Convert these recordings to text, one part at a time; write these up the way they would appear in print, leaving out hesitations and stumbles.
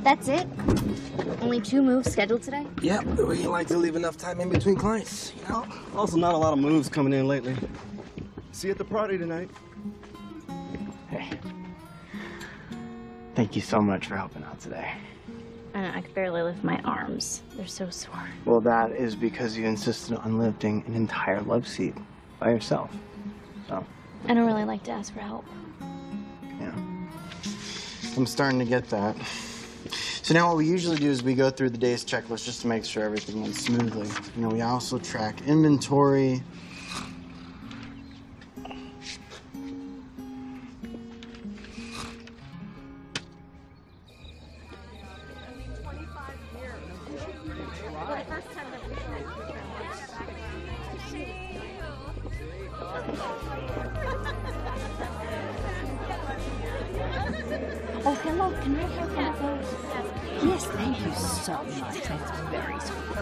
That's it? Only 2 moves scheduled today? Yeah, we like to leave enough time in between clients, you know? Also, not a lot of moves coming in lately. See you at the party tonight. Hey. Thank you so much for helping out today. I know, I could barely lift my arms. They're so sore. Well, that is because you insisted on lifting an entire love seat by yourself. So. I don't really like to ask for help. Yeah. I'm starting to get that. So now what we usually do is we go through the day's checklist just to make sure everything went smoothly. You know, we also track inventory. Oh, hello. Can I have one of those? Yes, thank you so much. That's very sweet.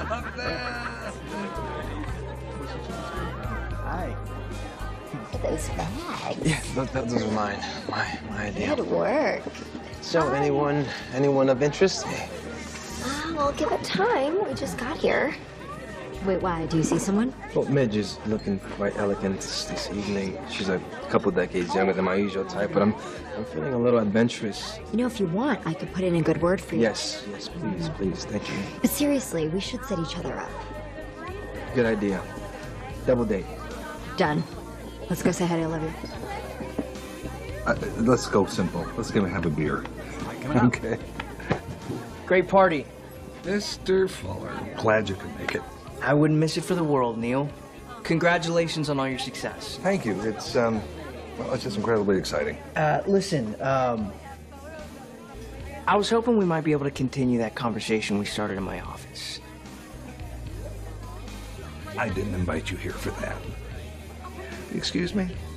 Hi. Those bags. Yeah, those are mine. My idea. Good work. So, anyone of interest? Hey. Well, give it time. We just got here. Wait, why? Do you see someone? Well, Midge is looking quite elegant this evening. She's a couple decades younger than my usual type, but I'm feeling a little adventurous. You know, if you want, I could put in a good word for you. Yes, please, thank you. But seriously, we should set each other up. Good idea. Double date. Done. Let's go say hi to Olivia. Let's go simple. Let's have a beer. Okay. Great party. Mr. Fuller. Glad you could make it. I wouldn't miss it for the world, Neil. Congratulations on all your success. Thank you. It's just incredibly exciting. Listen, I was hoping we might be able to continue that conversation we started in my office. I didn't invite you here for that. Excuse me?